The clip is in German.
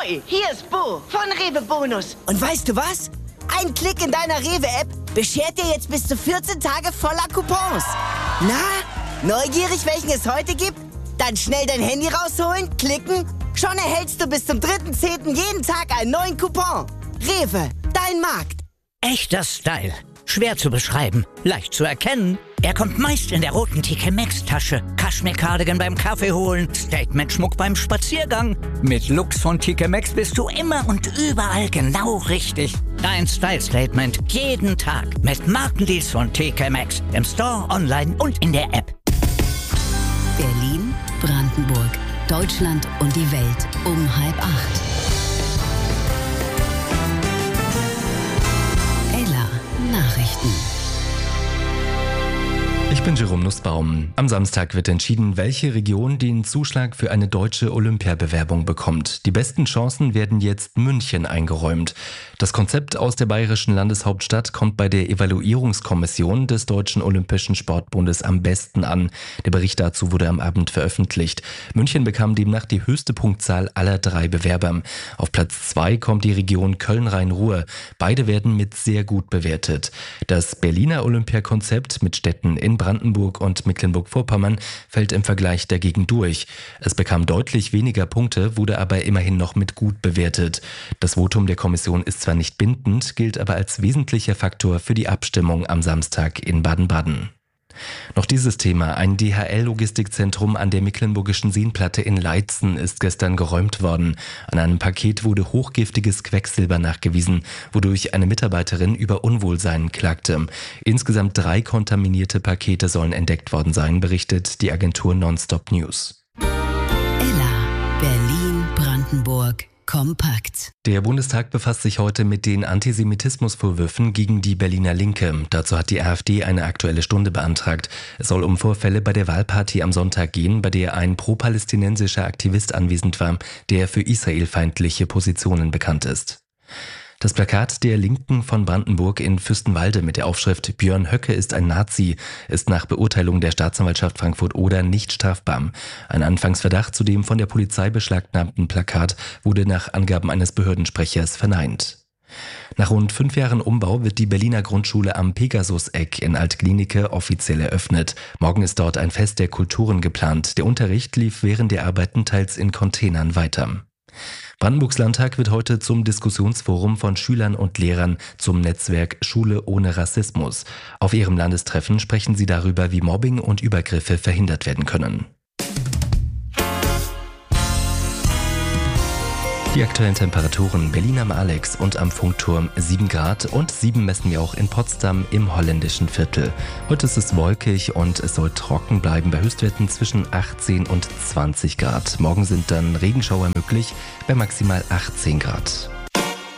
Ahoi, hier ist Bo von Rewe Bonus. Und weißt du was? Ein Klick in deiner Rewe-App beschert dir jetzt bis zu 14 Tage voller Coupons. Na, neugierig, welchen es heute gibt? Dann schnell dein Handy rausholen, klicken. Schon erhältst du bis zum 3.10. jeden Tag einen neuen Coupon. Rewe, dein Markt. Echter Style. Schwer zu beschreiben, leicht zu erkennen. Er kommt meist in der roten TK Maxx-Tasche. Kaschmir-Cardigan beim Kaffee holen, Statement-Schmuck beim Spaziergang. Mit Looks von TK Maxx bist du immer und überall genau richtig. Dein Style-Statement jeden Tag mit Markendeals von TK Maxx. Im Store, online und in der App. Berlin, Brandenburg, Deutschland und die Welt um 7:30. Nachrichten. Ich bin Jerome Nussbaum. Am Samstag wird entschieden, welche Region den Zuschlag für eine deutsche Olympiabewerbung bekommt. Die besten Chancen werden jetzt München eingeräumt. Das Konzept aus der bayerischen Landeshauptstadt kommt bei der Evaluierungskommission des Deutschen Olympischen Sportbundes am besten an. Der Bericht dazu wurde am Abend veröffentlicht. München bekam demnach die höchste Punktzahl aller 3 Bewerber. Auf Platz 2 kommt die Region Köln-Rhein-Ruhr. Beide werden mit sehr gut bewertet. Das Berliner Olympiakonzept mit Städten in Brandenburg und Mecklenburg-Vorpommern fällt im Vergleich dagegen durch. Es bekam deutlich weniger Punkte, wurde aber immerhin noch mit gut bewertet. Das Votum der Kommission ist zwar nicht bindend, gilt aber als wesentlicher Faktor für die Abstimmung am Samstag in Baden-Baden. Noch dieses Thema. Ein DHL-Logistikzentrum an der Mecklenburgischen Seenplatte in Leitzen ist gestern geräumt worden. An einem Paket wurde hochgiftiges Quecksilber nachgewiesen, wodurch eine Mitarbeiterin über Unwohlsein klagte. Insgesamt 3 kontaminierte Pakete sollen entdeckt worden sein, berichtet die Agentur Nonstop News. Ella, Berlin, Brandenburg. Kompakt. Der Bundestag befasst sich heute mit den Antisemitismusvorwürfen gegen die Berliner Linke. Dazu hat die AfD eine Aktuelle Stunde beantragt. Es soll um Vorfälle bei der Wahlparty am Sonntag gehen, bei der ein pro-palästinensischer Aktivist anwesend war, der für israelfeindliche Positionen bekannt ist. Das Plakat der Linken von Brandenburg in Fürstenwalde mit der Aufschrift »Björn Höcke ist ein Nazi« ist nach Beurteilung der Staatsanwaltschaft Frankfurt-Oder nicht strafbar. Ein Anfangsverdacht zu dem von der Polizei beschlagnahmten Plakat wurde nach Angaben eines Behördensprechers verneint. Nach rund 5 Jahren Umbau wird die Berliner Grundschule am Pegasuseck in Alt-Glienicke offiziell eröffnet. Morgen ist dort ein Fest der Kulturen geplant. Der Unterricht lief während der Arbeiten teils in Containern weiter. Brandenburgs Landtag wird heute zum Diskussionsforum von Schülern und Lehrern zum Netzwerk Schule ohne Rassismus. Auf ihrem Landestreffen sprechen sie darüber, wie Mobbing und Übergriffe verhindert werden können. Die aktuellen Temperaturen: Berlin am Alex und am Funkturm 7 Grad und 7 messen wir auch in Potsdam im holländischen Viertel. Heute ist es wolkig und es soll trocken bleiben bei Höchstwerten zwischen 18 und 20 Grad. Morgen sind dann Regenschauer möglich bei maximal 18 Grad.